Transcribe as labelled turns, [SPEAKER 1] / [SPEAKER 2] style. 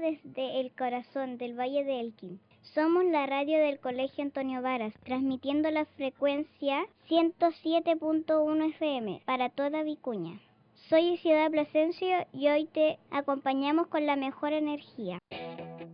[SPEAKER 1] desde el corazón del Valle de Elqui. Somos la radio del Colegio Antonio Varas, transmitiendo la frecuencia 107.1 FM para toda Vicuña. Soy Isidora Plasencia y hoy te acompañamos con la mejor energía.